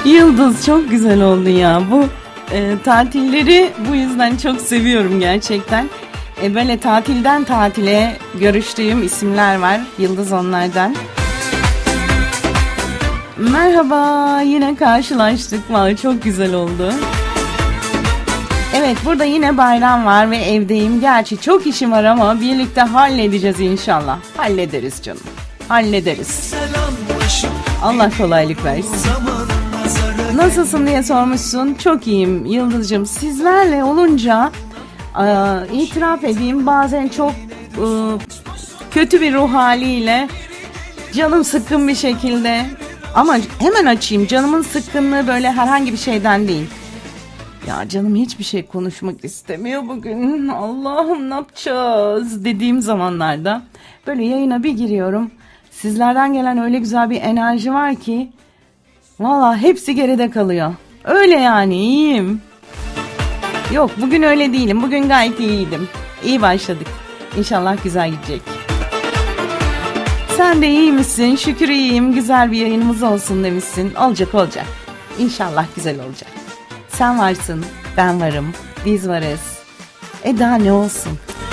Yıldız çok güzel oldu ya. Bu tatilleri bu yüzden çok seviyorum gerçekten. Böyle tatilden tatile görüştüğüm isimler var. Yıldız onlardan. Merhaba, yine karşılaştık. Vallahi çok güzel oldu. Evet, burada yine bayram var ve evdeyim. Gerçi çok işim var ama birlikte halledeceğiz inşallah. Hallederiz canım. Hallederiz. Allah kolaylık versin. Nasılsın diye sormuşsun. Çok iyiyim Yıldız'cığım. Sizlerle olunca itiraf edeyim, bazen çok kötü bir ruh haliyle, canım sıkkın bir şekilde, ama hemen açayım, canımın sıkkınlığı böyle herhangi bir şeyden değil. Ya canım hiçbir şey konuşmak istemiyor bugün. Allah'ım ne yapacağız dediğim zamanlarda böyle yayına bir giriyorum. Sizlerden gelen öyle güzel bir enerji var ki valla hepsi geride kalıyor. Öyle yani, iyiyim. Yok, bugün öyle değilim. Bugün gayet iyiydim. İyi başladık. İnşallah güzel gidecek. Sen de iyi misin? Şükür iyiyim. Güzel bir yayınımız olsun demişsin. Olacak. İnşallah güzel olacak. Sen varsın, ben varım, biz varız. Daha ne olsun?